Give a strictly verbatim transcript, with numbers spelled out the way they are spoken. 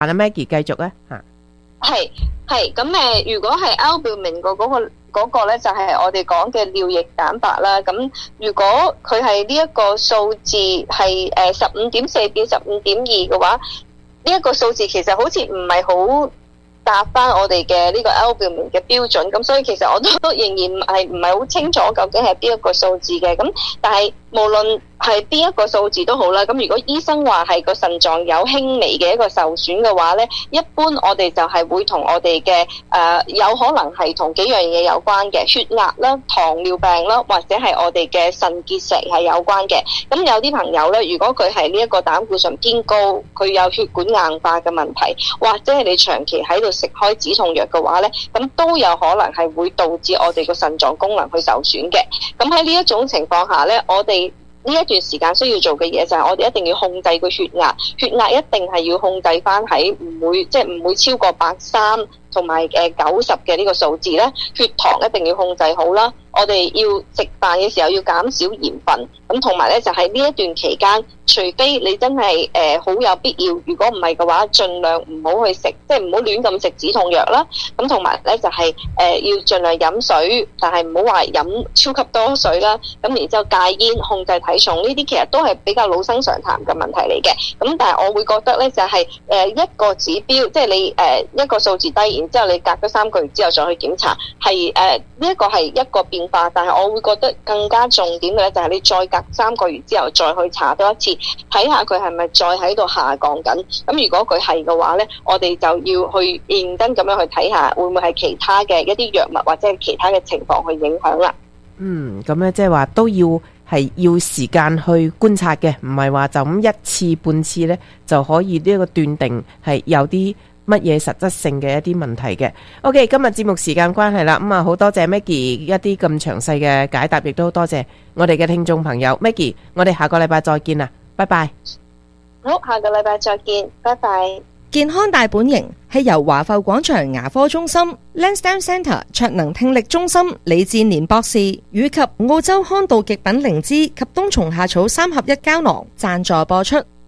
阿 Maggie 繼續啊嚇。 係係咁誒，如果係 albumin 個嗰個嗰個咧，就係我哋講嘅尿液蛋白啦。咁如果佢係呢一個數字係誒十五點四至十五點二嘅話，呢一個數字其實好似唔係好達翻我哋嘅呢個 albumin 嘅標準，咁所以其實我都都仍然係唔係好清楚究竟係邊一個數字嘅。咁但係無論係邊一個數字都好啦，咁如果醫生話係個腎臟有輕微嘅一個受損嘅話咧，一般我哋就係會同我哋嘅誒有可能係同幾樣嘢有關嘅，血壓啦、糖尿病啦，或者係我哋嘅腎結石係有關嘅。咁有啲朋友咧，如果佢係呢一個膽固醇偏高，佢有血管硬化嘅問題，或者係你長期喺度食開止痛藥嘅話咧，咁都有可能係會導致我哋個腎臟功能去受損嘅。咁喺呢一種情況下咧，我哋呢一段時間需要做嘅嘢就係我哋一定要控制個血壓，血壓一定係要控制翻喺唔會即係唔會超過百三同埋誒九十嘅呢個數字咧。血糖一定要控制好啦。我哋要食飯嘅時候要減少鹽分，咁同埋咧就喺呢一段期間，除非你真係誒好有必要，如果唔係嘅話，盡量唔好去食，即係唔好亂咁食止痛藥啦。咁同埋咧就係、是、誒、呃、要盡量飲水，但係唔好話飲超級多水啦。咁然之後戒煙、控制體重，呢啲其實都係比較老生常談嘅問題嚟嘅。咁但係我會覺得咧就係、是、誒、呃、一個指標，即係你誒、呃、一個數字低，然之後你隔咗三個月之後再去檢查，係誒呢一個係一個變化。但係我會覺得更加重點嘅咧，就係你再隔三個月之後再去查多一次，睇下佢係咪再喺度下降緊。咁如果佢係嘅話咧，我哋就要去認真咁樣去睇下，會唔會係其他嘅一啲藥物或者係其他嘅情況去影響啦。 嗯，咁咧即係話都要係要時間去觀察嘅，唔係話就咁一次半次咧就可以呢個斷定係有啲乜嘢實質性嘅一啲問題嘅。OK， 今日節目時間關係啦，咁啊好多謝 Maggie 一啲咁詳細嘅解答，亦都多謝我哋嘅聽眾朋友 Maggie， 我哋下個禮拜再見啦，拜拜。 好，下個禮拜再見，拜拜。 健康大本營係由華埠廣場牙科中心、Lansdowne Centre 卓能聽力中心李志年博士以及澳洲康道極品靈芝及冬蟲夏草三合一膠囊贊助播出。